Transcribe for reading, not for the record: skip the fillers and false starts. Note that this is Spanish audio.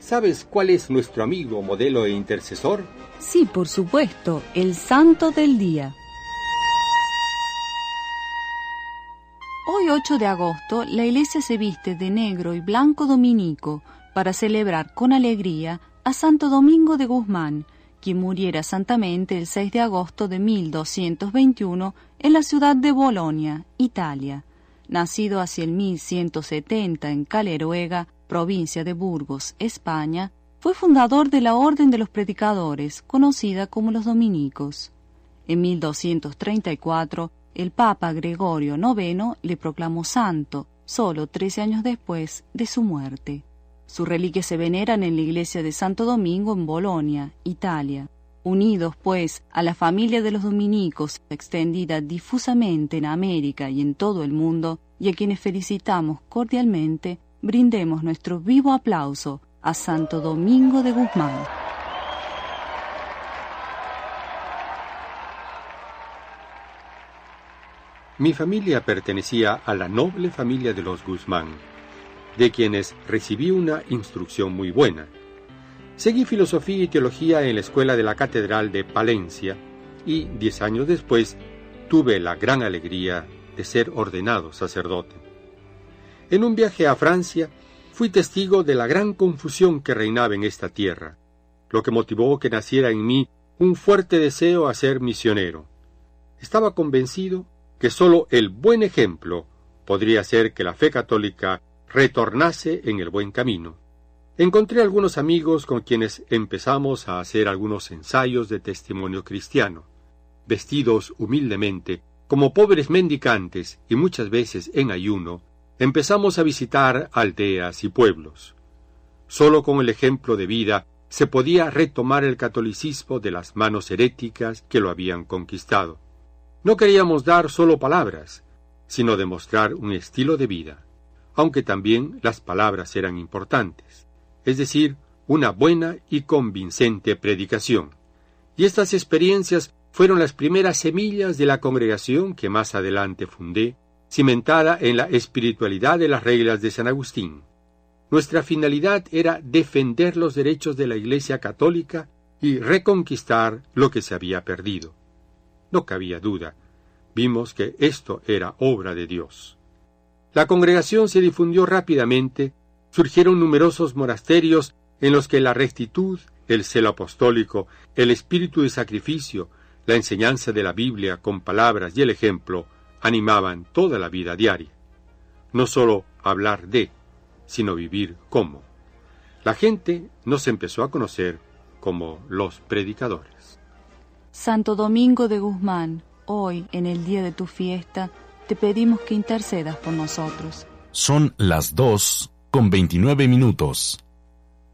¿Sabes cuál es nuestro amigo, modelo e intercesor? Sí, por supuesto, el Santo del Día. Hoy 8 de agosto, la Iglesia se viste de negro y blanco dominico para celebrar con alegría a Santo Domingo de Guzmán, quien muriera santamente el 6 de agosto de 1221 en la ciudad de Bolonia, Italia. Nacido hacia el 1170 en Caleruega, provincia de Burgos, España, fue fundador de la Orden de los Predicadores, conocida como los dominicos. En 1234, el Papa Gregorio IX le proclamó santo, solo 13 años después de su muerte. Sus reliquias se veneran en la iglesia de Santo Domingo en Bolonia, Italia. Unidos, pues, a la familia de los dominicos, extendida difusamente en América y en todo el mundo, y a quienes felicitamos cordialmente, brindemos nuestro vivo aplauso a Santo Domingo de Guzmán. Mi familia pertenecía a la noble familia de los Guzmán, de quienes recibí una instrucción muy buena. Seguí filosofía y teología en la escuela de la Catedral de Palencia y 10 años después tuve la gran alegría de ser ordenado sacerdote. En un viaje a Francia fui testigo de la gran confusión que reinaba en esta tierra, lo que motivó que naciera en mí un fuerte deseo a ser misionero. Estaba convencido que sólo el buen ejemplo podría hacer que la fe católica retornase en el buen camino. Encontré algunos amigos con quienes empezamos a hacer algunos ensayos de testimonio cristiano. Vestidos humildemente, como pobres mendicantes y muchas veces en ayuno, empezamos a visitar aldeas y pueblos. Solo con el ejemplo de vida se podía retomar el catolicismo de las manos heréticas que lo habían conquistado. No queríamos dar solo palabras, sino demostrar un estilo de vida, aunque también las palabras eran importantes, es decir, una buena y convincente predicación. Y estas experiencias fueron las primeras semillas de la congregación que más adelante fundé, cimentada en la espiritualidad de las reglas de San Agustín. Nuestra finalidad era defender los derechos de la Iglesia católica y reconquistar lo que se había perdido. No cabía duda, vimos que esto era obra de Dios. La congregación se difundió rápidamente, surgieron numerosos monasterios en los que la rectitud, el celo apostólico, el espíritu de sacrificio, la enseñanza de la Biblia con palabras y el ejemplo animaban toda la vida diaria. No solo hablar de, sino vivir como. La gente nos empezó a conocer como los predicadores. Santo Domingo de Guzmán, hoy, en el día de tu fiesta, te pedimos que intercedas por nosotros. Son las 2:29.